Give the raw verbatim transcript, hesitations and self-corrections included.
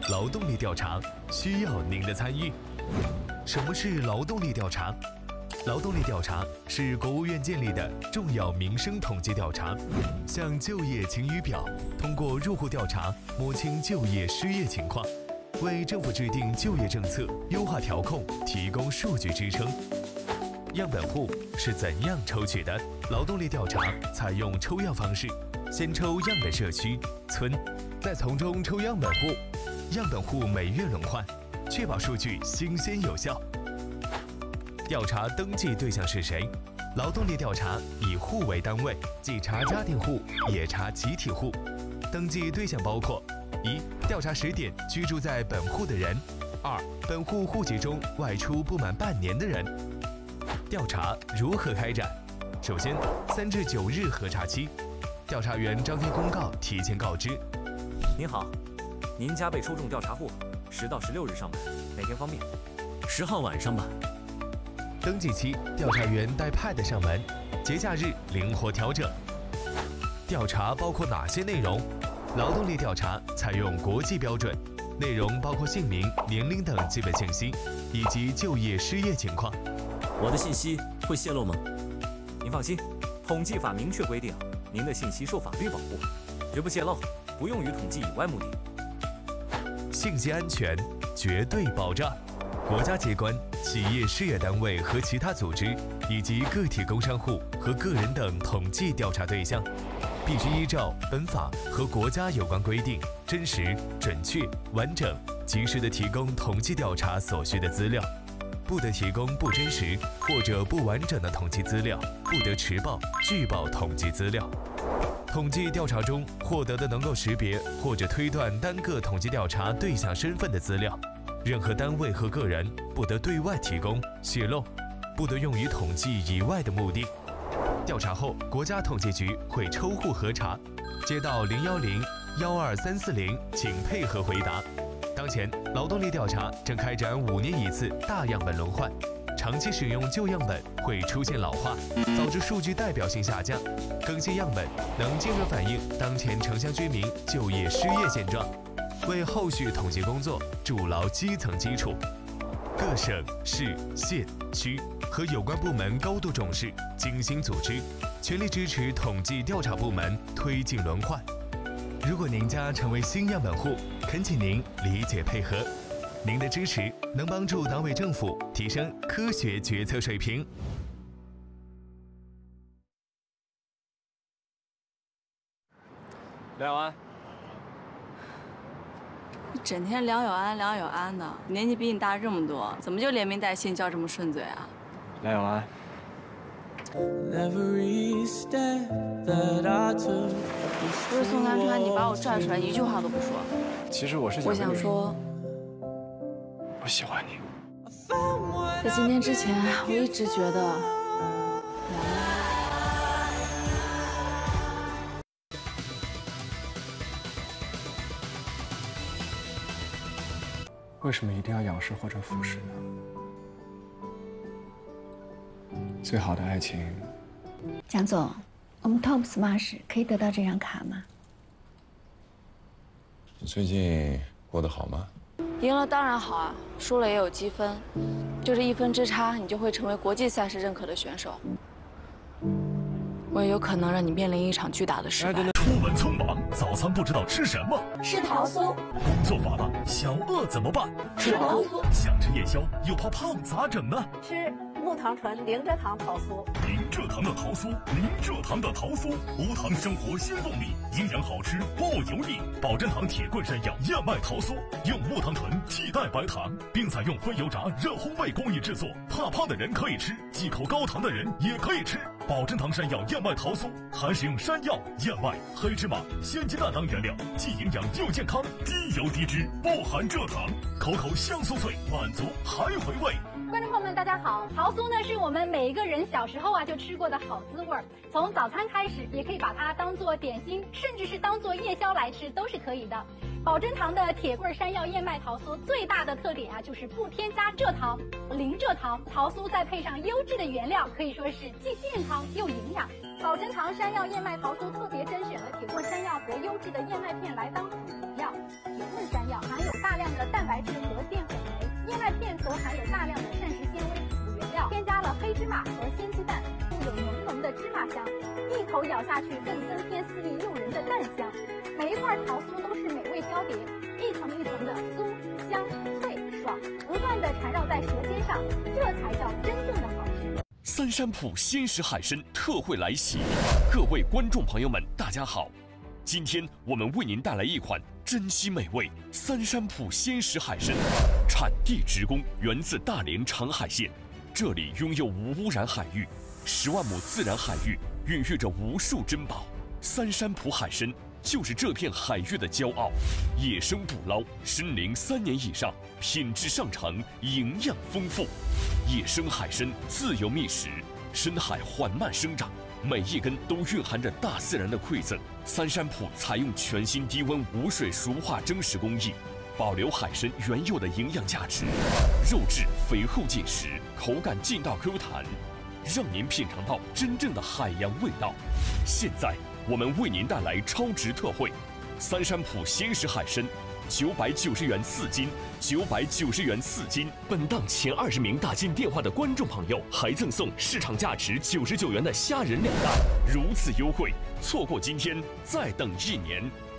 劳动力调查，需要您的参与。什么是劳动力调查？劳动力调查是国务院建立的重要民生统计调查，向就业晴雨表通过入户调查摸清就业失业情况，为政府制定就业政策、优化调控提供数据支撑。样本户是怎样抽取的？劳动力调查采用抽样方式，先抽样本社区、村，再从中抽样本户，样本户每月轮换，确保数据新鲜有效。调查登记对象是谁？劳动力调查以户为单位，既查家庭户，也查集体户。登记对象包括：一、调查时点居住在本户的人；二、本户户籍中外出不满半年的人。调查如何开展？首先，三至九日核查期，调查员张贴公告，提前告知。 您好，您家被抽中调查户，十到十六日上门，哪天方便？十号晚上吧。 登记期，调查员带 Pad 上门，节假日灵活调整。调查包括哪些内容？劳动力调查采用国际标准，内容包括姓名、年龄等基本信息，以及就业失业情况。 我的信息会泄露吗？您放心，统计法明确规定，您的信息受法律保护，绝不泄露，不用于统计以外目的。 信息安全绝对保障。国家机关、企业事业单位和其他组织，以及个体工商户和个人等统计调查对象，必须依照本法和国家有关规定，真实、准确、完整、及时地提供统计调查所需的资料，不得提供不真实或者不完整的统计资料，不得迟报、拒报统计资料。统计调查中获得的能够识别或者推断单个统计调查对象身份的资料，任何单位和个人不得对外提供、泄露，不得用于统计以外的目的。调查后，国家统计局会抽户核查，接到零幺零、幺二三四零，请配合回答。当前，劳动力调查正开展五年一次大样本轮换，长期使用旧样本会出现老化，导致数据代表性下降。更新样本能尽热反映当前城乡居民就业失业现状，为后续统计工作筑牢基层基础。各省市县区和有关部门高度重视，精心组织，全力支持统计调查部门推进轮换。如果您家成为新样本户，恳请您理解配合，您的支持能帮助党委政府提升科学决策水平。 梁永安， 你整天梁永安梁永安的，年纪比你大这么多，怎么就连名带姓叫这么顺嘴啊？ 梁永安。 不是宋南川，你把我拽出来，一句话都不说。 其实我是想， 我想说， 我喜欢你。 在今天之前，我一直觉得梁为什么一定要仰视或者俯视呢？最好的爱情。 蒋总，我们 Top Smash 可以得到这张卡吗？ 你最近过得好吗？ 赢了当然好啊，输了也有积分，就这一分之差，你就会成为国际赛事认可的选手。我也有可能让你面临一场巨大的失败。 出门匆忙，早餐不知道吃什么， 吃桃酥。 工作乏了，小饿怎么办？ 吃桃酥。 想吃夜宵又怕胖，咋整呢？ 吃木糖醇零蔗糖桃酥。 零蔗糖的桃酥，零蔗糖的桃酥，无糖生活新动力，营养好吃不油腻。保真堂铁棍山药燕麦桃酥，用木糖醇替代白糖，并采用非油炸热烘焙工艺制作，怕胖的人可以吃，忌口高糖的人也可以吃。保真堂山药燕麦桃酥还使用山药、燕麦、黑芝麻、鲜鸡蛋等原料，既营养又健康，低油低脂，不含蔗糖，口口香酥脆，满足还回味。 观众朋友们，大家好！桃酥呢是我们每一个人小时候啊就吃过的好滋味儿，从早餐开始，也可以把它当做点心，甚至是当做夜宵来吃都是可以的。保真堂的铁棍山药燕麦桃酥最大的特点啊，就是不添加蔗糖，零蔗糖，桃酥再配上优质的原料，可以说是既健康又营养。保真堂山药燕麦桃酥特别甄选了铁棍山药和优质的燕麦片来当主辅料。铁棍山药含有大量芝麻和鲜鸡蛋，富有浓浓的芝麻香，一口咬下去更增添四粒诱人的蛋香。每一块桃酥都是美味交叠，一层一层的酥香脆爽，不断的缠绕在舌尖上，这才叫真正的好吃。 三山浦鲜食海参特惠来袭，各位观众朋友们，大家好。今天我们为您带来一款珍稀美味三山浦鲜食海参，产地直供，源自大连长海县，这里拥有无污染海域，十万亩自然海域孕育着无数珍宝。三山浦海参就是这片海域的骄傲，野生捕捞，身龄三年以上，品质上乘，营养丰富。野生海参自由觅食，深海缓慢生长，每一根都蕴含着大自然的馈赠。三山浦采用全新低温无水熟化蒸食工艺，保留海参原有的营养价值，肉质肥厚紧实，口感劲道 Q 弹，让您品尝到真正的海洋味道。现在我们为您带来超值特惠，三山浦鲜食海参九百九十元四斤，九百九十元四斤。本档前二十名打进电话的观众朋友，还赠送市场价值九十九元的虾仁两袋。如此优惠，错过今天，再等一年。